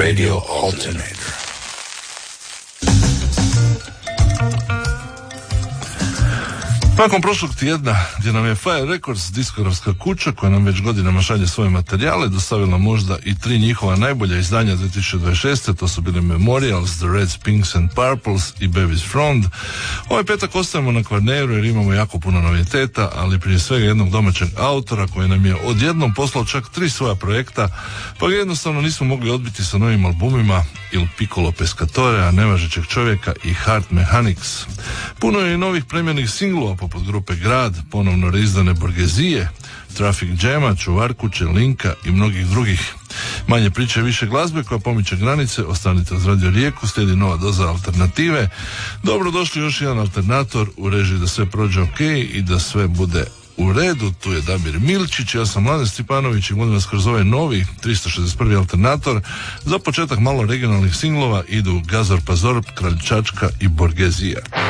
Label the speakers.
Speaker 1: Radio Alternator.
Speaker 2: Nakon prošlog tjedna, gdje nam je Fire Records, diskografska kuća koja nam već godinama šalje svoje materijale, dostavila možda i 3 njihova najbolja izdanja 2026. To su bili Memorials, The Reds, Pinks and Purples i Bevis Frond. Ovaj petak ostajemo na Kvarneru jer imamo jako puno noviteta, ali prije svega jednog domaćeg autora koji nam je odjednom poslao čak 3 svoja projekta, pa ga jednostavno nismo mogli odbiti sa novim albumima Il Piccolo Pescatore, Nevažećeg čovjeka i Heart Mechanics. Puno je i novih premjernih singlova poput grupe Grad, ponovno reizdane Borgezije, Traffic Jama, Čuvar kuće, Linka i mnogih drugih. Manje priče, više glazbe koja pomiče granice. Ostanite uz Radio Rijeku, slijedi nova doza alternative. Dobrodošli još jedan alternator u režiji da sve prođe ok i da sve bude u redu. Tu je Damir Milčić, ja sam Mladen Stipanović i volim vas kroz ovaj novi 361. alternator. Za početak malo regionalnih singlova idu Gazor Pazor, Kralj Čačka i Borgezija.